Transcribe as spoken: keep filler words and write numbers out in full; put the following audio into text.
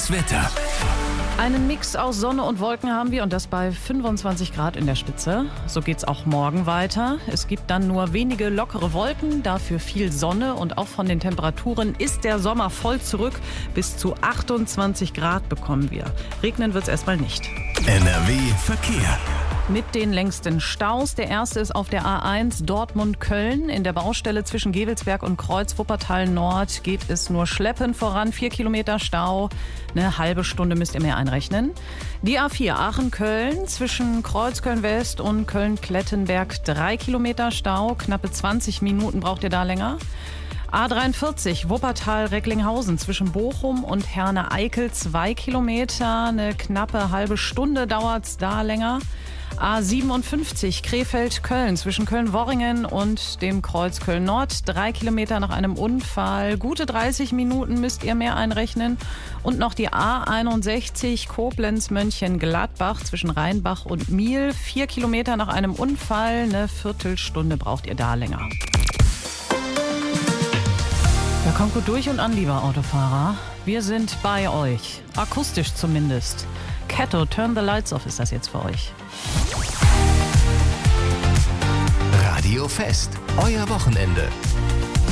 Das Wetter. Einen Mix aus Sonne und Wolken haben wir und das bei fünfundzwanzig Grad in der Spitze. So geht's auch morgen weiter. Es gibt dann nur wenige lockere Wolken, dafür viel Sonne und auch von den Temperaturen ist der Sommer voll zurück. Bis zu achtundzwanzig Grad bekommen wir. Regnen wird's erstmal nicht. N R W Verkehr. Mit den längsten Staus. Der erste ist auf der A eins Dortmund-Köln. In der Baustelle zwischen Gevelsberg und Kreuz Wuppertal Nord geht es nur schleppend voran. Vier Kilometer Stau. Eine halbe Stunde müsst ihr mehr einrechnen. Die A vier Aachen-Köln zwischen Kreuzköln-West und Köln-Klettenberg. Drei Kilometer Stau. Knappe zwanzig Minuten braucht ihr da länger. A dreiundvierzig Wuppertal-Recklinghausen zwischen Bochum und Herne-Eickel. Zwei Kilometer. Eine knappe halbe Stunde dauert's da länger. A siebenundfünfzig Krefeld-Köln zwischen Köln-Worringen und dem Kreuz Köln-Nord. Drei Kilometer nach einem Unfall. Gute dreißig Minuten müsst ihr mehr einrechnen. Und noch die A einundsechzig Koblenz-Mönchengladbach zwischen Rheinbach und Miel. Vier Kilometer nach einem Unfall. Eine Viertelstunde braucht ihr da länger. Ja, kommt gut durch und an, lieber Autofahrer. Wir sind bei euch. Akustisch zumindest. Ketto, Turn the Lights Off ist das jetzt für euch. Radio Fest. Euer Wochenende.